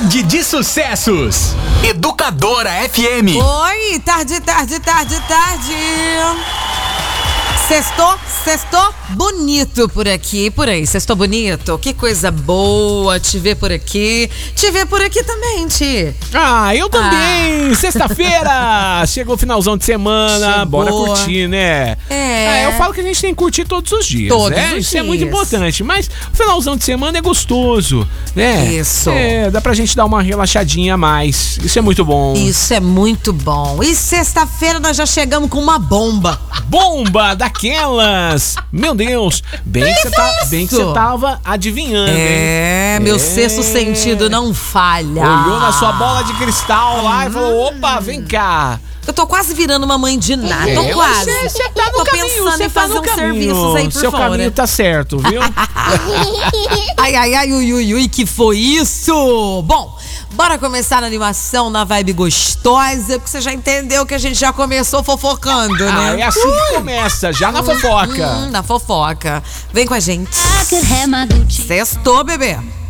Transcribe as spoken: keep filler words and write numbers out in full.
Tarde de Sucessos. Educadora F M. Oi, tarde, tarde, tarde, tarde. Sextou, sextou bonito por aqui, por aí. Sextou bonito? Que coisa boa te ver por aqui. Te ver por aqui também, Ti. Ah, eu também. Ah. Sexta-feira. Chegou o finalzão de semana. Chegou. Bora curtir, né? É. Ah, eu falo que a gente tem que curtir todos os dias. Todos né? os Isso dias. é muito importante. Mas o finalzão de semana é gostoso, né? Isso. É, dá pra gente dar uma relaxadinha a mais. Isso é muito bom. Isso é muito bom. E sexta-feira nós já chegamos com uma bomba. Bomba daquelas! Meu Deus! Bem que você tá, bem que você tava adivinhando, É, hein? meu É. sexto sentido não falha. Olhou na sua bola de cristal lá e falou, opa, vem cá. Eu tô quase virando uma mãe de nada, É, tô quase. Você, você tá no tô caminho, pensando você em tá fazer no uns caminho. serviços aí por Seu fora. caminho tá certo, viu? Ai, ai, ai, ui, ui, ui, que foi isso? Bom, bora começar a animação na vibe gostosa, porque você já entendeu que a gente já começou fofocando, né? Ah, é assim que começa, já na fofoca. Hum, na fofoca. Vem com a gente. I could have my Gucci. Sextou, bebê.